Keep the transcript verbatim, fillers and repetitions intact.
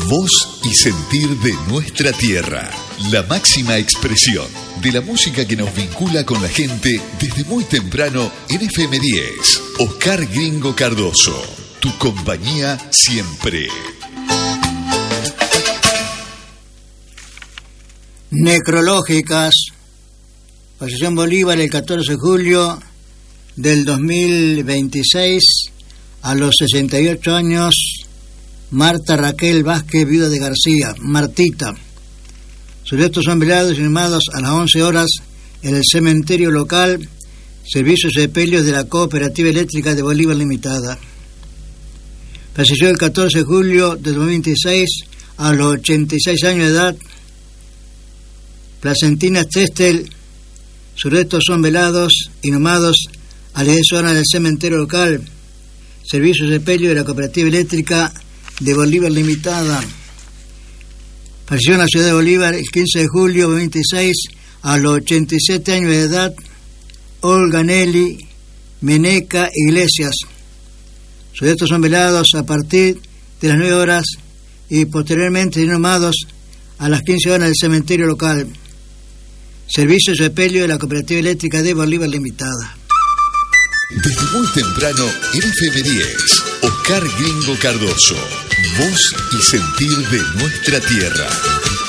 Voz y sentir de nuestra tierra. La máxima expresión de la música que nos vincula con la gente desde muy temprano en F M diez. Oscar Gringo Cardoso, tu compañía siempre. Necrológicas. Falleció en Bolívar el catorce de julio del dos mil veintiséis a los sesenta y ocho años. Marta Raquel Vázquez, viuda de García, Martita. Sus restos son velados y inhumados a las once horas en el cementerio local Servicios de Sepelios de la Cooperativa Eléctrica de Bolívar Limitada. Falleció el catorce de julio del dos mil veintiséis a los ochenta y seis años de edad Placentina Testel. Sus restos son velados y inhumados a las diez horas en el cementerio local Servicios de Sepelios de la Cooperativa Eléctrica de Bolívar Limitada. Falleció en la ciudad de Bolívar el quince de julio de dos mil veintiséis a los ochenta y siete años de edad Olga Nelly Meneca Iglesias. Sus restos son velados a partir de las nueve horas y posteriormente inhumados a las quince horas del cementerio local Servicios de Sepelio de la Cooperativa Eléctrica de Bolívar Limitada. Desde muy temprano en F M diez, Oscar Gringo Cardoso, voz y sentir de nuestra tierra.